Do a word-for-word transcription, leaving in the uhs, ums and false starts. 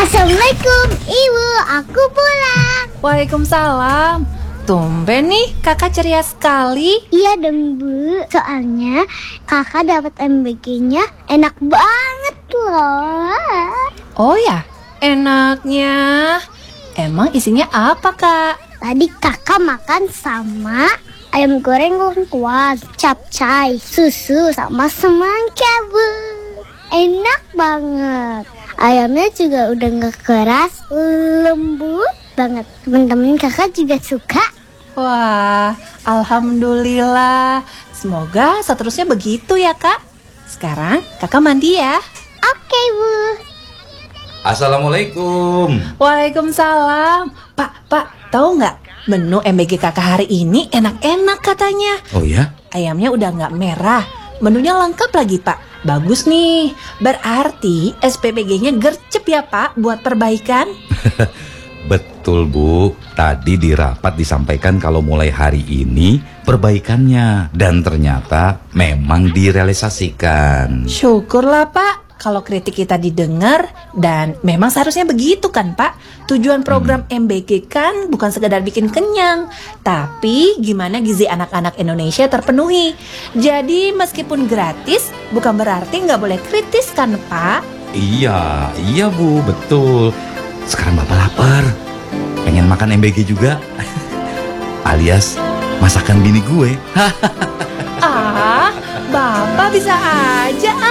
Assalamualaikum, Ibu, aku pulang. Waalaikumsalam. Tumben nih, kakak ceria sekali. Iya dong, Bu. Soalnya kakak dapat M B G-nya enak banget loh. Oh ya, enaknya. Emang isinya apa, Kak? Tadi kakak makan sama ayam goreng lengkuas, capcay, susu, sama semangka, Bu. Enak banget. Ayamnya juga udah gak keras, lembut banget. Temen-temen kakak juga suka. Wah, alhamdulillah. Semoga seterusnya begitu ya, Kak. Sekarang kakak mandi ya. Oke, Bu. Assalamualaikum. Waalaikumsalam. Pak, Pak, tahu nggak? Menu M B G kakak hari ini enak-enak katanya. Oh ya? Ayamnya udah nggak merah. Menunya lengkap lagi, Pak. Bagus nih. Berarti S P B G-nya gercep ya, Pak, buat perbaikan. Betul, Bu. Tadi di rapat disampaikan kalau mulai hari ini perbaikannya. Dan ternyata memang direalisasikan. Syukurlah, Pak, kalau kritik kita didengar. Dan memang seharusnya begitu kan, Pak. Tujuan program hmm. M B G kan bukan sekedar bikin kenyang, tapi gimana gizi anak-anak Indonesia terpenuhi. Jadi meskipun gratis, bukan berarti nggak boleh kritis kan, Pak? Iya, iya Bu, betul. Sekarang Bapak lapar, pengen makan M B G juga. Alias masakan bini gue. Ah, Bapak bisa aja